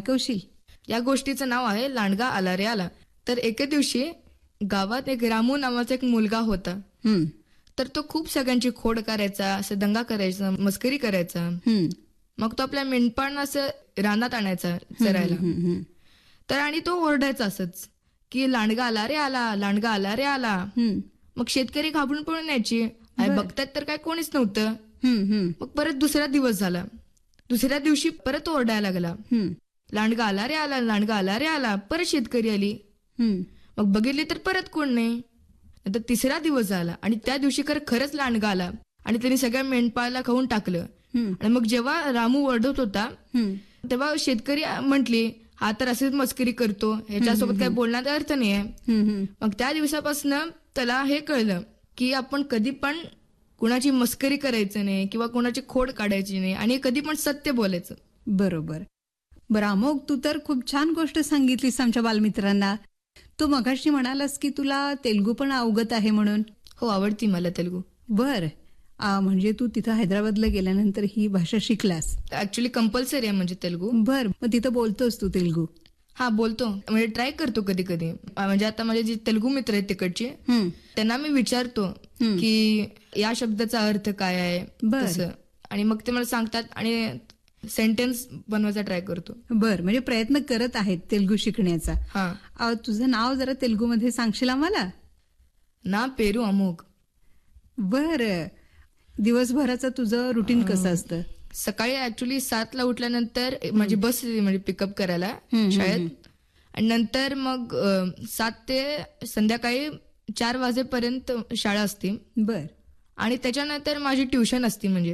ऐकवशील? या गोष्टीचं नाव आहे लांडगा आला रे आला. तर एके दिवशी गावात एक रामू नावाचा एक मुलगा होता. तर तो खूप सगळ्यांची खोड करायचा, असं दंगा करायचा, मस्करी करायचा. मग तो आपल्या मेंढपाळांना असं रानात आणायचा चरायला. तर आणि तो ओरडायचा असंच की लांडगा आला रे आला, लांडगा आला रे आला. मग शेतकरी घाबरून पळून यायची, बघतात तर काय कोणीच नव्हतं. मग परत दुसरा दिवस झाला. दुसऱ्या दिवशी परत ओरडायला लागला, लांडगा आला रे आला, लांडगा आला रे आला. परत शेतकरी आली, मग बघितली तर परत कोण नाही. नंतर तिसरा दिवस झाला आणि त्या दिवशी खरंच लांडगा आला आणि त्यांनी सगळ्या मेंढपाळाला खाऊन टाकलं. आणि मग जेव्हा रामू ओरडत होता तेव्हा शेतकरी म्हटली, हा तर असेच मस्करी करतो, ह्याच्यासोबत काही बोलण्याचा अर्थ नाहीये. मग त्या दिवसापासून त्याला हे कळलं की आपण कधी पण कुणाची मस्करी करायचं नाही किंवा कुणाची खोड काढायची नाही आणि कधी पण सत्य बोलायचं. बरोबर. बरं अमोघ, तू तर खूप छान गोष्ट सांगितलीस आमच्या बालमित्रांना. तू मगाशी म्हणालास की तुला तेलुगू पण अवगत आहे म्हणून. हो, आवडती मला तेलुगू. बर, म्हणजे तू तिथं हैदराबादला गेल्यानंतर ही भाषा शिकलास? ऍक्च्युली कंपल्सरी आहे म्हणजे तेलुगू. बर, मग तिथं बोलतोस तू तेलुगू? हा, बोलतो, म्हणजे ट्राय करतो कधी कधी. म्हणजे आता माझे जे तेलुगू मित्र आहेत तिकडचे, त्यांना मी विचारतो की या शब्दाचा अर्थ काय आहे तसं, आणि मग ते मला सांगतात आणि सेंटेन्स बनवायचा ट्राय करतो. बर, म्हणजे प्रयत्न करत आहेत तेलुगू शिकण्याचा. हा. तुझं नाव जरा तेलुगू मध्ये सांगशील आम्हाला? ना पेरू अमोघ. बर, दिवसभराचं तुझं रुटीन कसं असतं? सकाळी ऍक्च्युली 7ला उठल्यानंतर माझी बस म्हणजे पिकअप करायला शाळेत, आणि नंतर मग 7 ते संध्याकाळी 4 वाजेपर्यंत शाळा असते. बर, आणि त्याच्यानंतर माझी ट्युशन असते. म्हणजे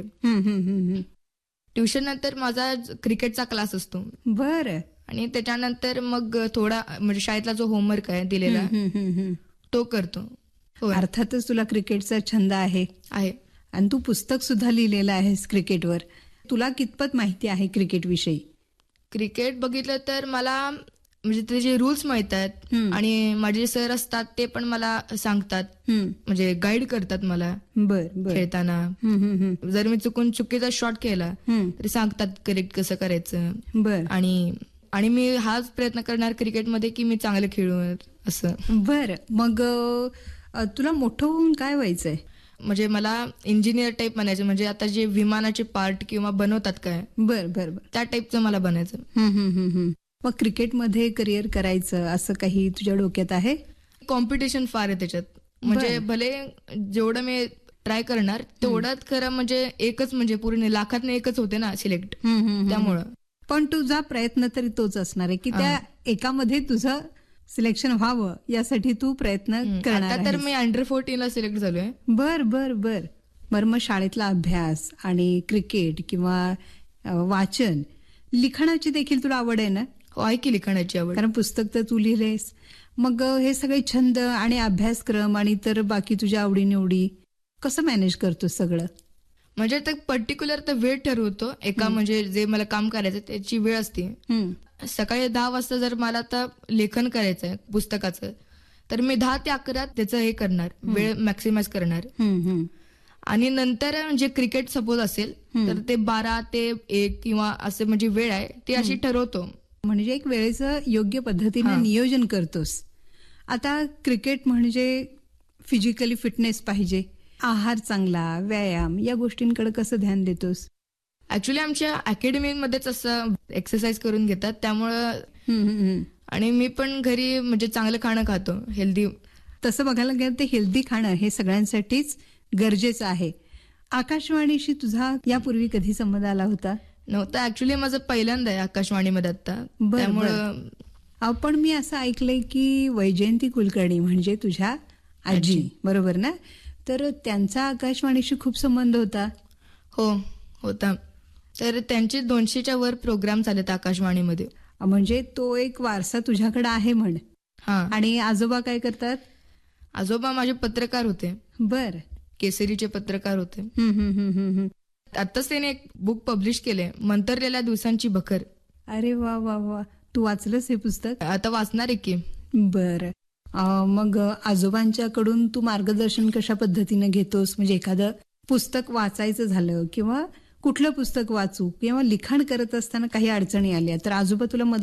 ट्युशन नंतर माझा क्रिकेटचा क्लास असतो. बर, आणि त्याच्यानंतर मग थोडा म्हणजे शाळेतला जो होमवर्क आहे दिलेला तो करतो. अर्थातच तुला क्रिकेटचा छंद आहे आणि तू पुस्तक सुद्धा लिहिलेलं आहेस क्रिकेटवर. तुला कितपत माहिती आहे क्रिकेट विषयी? क्रिकेट बघितलं तर मला म्हणजे त्याचे रूल्स माहित आहेत, आणि माझे सर असतात ते पण मला सांगतात, म्हणजे गाईड करतात मला खेळताना. जर मी चुकीचा शॉट केला तरी सांगतात करेक्ट कसं करायचं. आणि मी हाच प्रयत्न करणार क्रिकेटमध्ये की मी चांगलं खेळू असं. बर, मग तुला मोठं होऊन काय व्हायचंय? म्हणजे मला इंजिनियर टाईप बनायचं, म्हणजे आता जे विमानाचे पार्ट किंवा बनवतात काय, बर, त्या टाईपचं मला बनायचं. मग क्रिकेटमध्ये करिअर करायचं असं काही तुझ्या डोक्यात आहे? कॉम्पिटिशन फार आहे त्याच्यात. म्हणजे भले जेवढं मी ट्राय करणार तेवढंच खरं, म्हणजे एकच म्हणजे पूर्ण लाखात एकच होते ना सिलेक्ट, त्यामुळं. पण तुझा प्रयत्न तरी तोच असणार आहे की त्या एकामध्ये तुझं सिलेक्शन व्हावं यासाठी तू प्रयत्न करणार. तर मी अंडर-14 सिलेक्ट झालोय. बर, मग शाळेतला अभ्यास आणि क्रिकेट किंवा वाचन, लिखाणाची देखील तुला आवड आहे ना? आहे की लिखाणाची आवड, कारण पुस्तक तर तू लिहिलेस. मग हे सगळे छंद आणि अभ्यासक्रम आणि तर बाकी तुझ्या आवडीनिवडी कसं मॅनेज करतो सगळं? म्हणजे तर पर्टिक्युलर तर वेळ ठरवतो एका, म्हणजे जे मला काम करायचं त्याची वेळ असते. सकाळी 10 वाजता जर मला आता लेखन करायचं आहे पुस्तकाचं, तर मी 10 ते 11 त्याचं हे करणार, वेळ मॅक्सिमाइज करणार. आणि नंतर म्हणजे क्रिकेट सपोज असेल तर ते 12 ते 1 किंवा असे म्हणजे वेळ आहे ते अशी ठरवतो. म्हणजे एक वेळेचं योग्य पद्धतीने नियोजन करतोस. आता क्रिकेट म्हणजे फिजिकली फिटनेस पाहिजे, आहार चांगला, व्यायाम, या गोष्टींकडे कसं ध्यान देतोस? ऍक्च्युली आमच्या अकॅडमीमध्येच असं एक्सरसाइज करून घेतात, त्यामुळं. आणि मी पण घरी म्हणजे चांगलं खाणं खातो, हेल्दी. तसं बघायला गेलं तर हेल्दी खाणं हे सगळ्यांसाठीच गरजेचं आहे. आकाशवाणीशी तुझा यापूर्वी कधी संबंध आला होता? नव्हता, ऍक्च्युली माझं पहिल्यांदा आहे आकाशवाणीमध्ये आता. त्यामुळं पण मी असं ऐकलंय की वैजयंती कुलकर्णी म्हणजे तुझ्या आजी, बरोबर ना? तर त्यांचा आकाशवाणीशी खूप संबंध होता. हो, होता. तर त्यांचे 200च्या वर प्रोग्राम झालेत आकाशवाणीमध्ये. म्हणजे तो एक वारसा तुझ्याकडे आहे म्हण. आणि आजोबा काय करतात? आजोबा माझे पत्रकार होते. बर, केसरीचे पत्रकार होते. आताच त्याने एक बुक पब्लिश केले, मंतरलेल्या दिवसांची बखर. अरे वा वा वा, तू वाचलंस हे पुस्तक? आता वाचणार आहे की. बर, मग आजोबांच्याकडून तू मार्गदर्शन कशा पद्धतीने घेतोस? म्हणजे एखादं पुस्तक वाचायचं झालं किंवा कुठलं पुस्तक वाचू किंवा लिखाण करत असताना काही अडचणी आल्या तर आजोबा तुला मदत